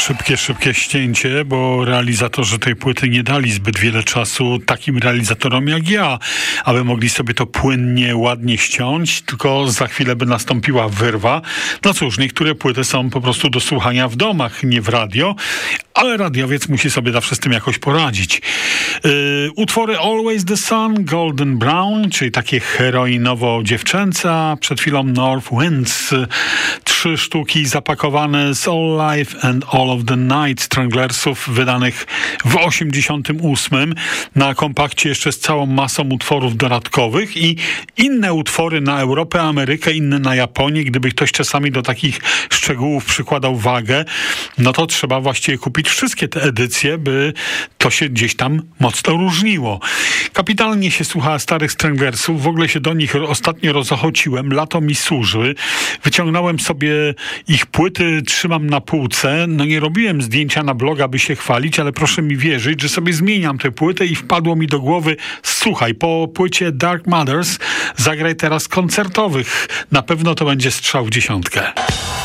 Szybkie ścięcie, bo realizatorzy tej płyty nie dali zbyt wiele czasu takim realizatorom jak ja, aby mogli sobie to płynnie, ładnie ściąć, tylko za chwilę by nastąpiła wyrwa. No cóż, niektóre płyty są po prostu do słuchania w domach, nie w radio, ale radiowiec musi sobie zawsze z tym jakoś poradzić. Utwory Always the Sun, Golden Brown, czyli takie heroinowo-dziewczęce, a przed chwilą North Winds, 3 sztuki zapakowane z All Life and All of the Night Stranglersów, wydanych w 88 na kompakcie jeszcze z całą masą utworów dodatkowych i inne utwory na Europę, Amerykę, inne na Japonię. Gdyby ktoś czasami do takich szczegółów przykładał wagę, no to trzeba właściwie kupić wszystkie te edycje, by to się gdzieś tam mocno różniło. Kapitalnie się słucha starych Stranglersów, w ogóle się do nich ostatnio rozochociłem, lato mi służy, wyciągnąłem sobie ich płyty, trzymam na półce, no nie robiłem zdjęcia na bloga, by się chwalić, ale proszę mi wierzyć, że sobie zmieniam tę płytę i wpadło mi do głowy, słuchaj, po płycie Dark Mothers zagraj teraz koncertowych, na pewno to będzie strzał w dziesiątkę.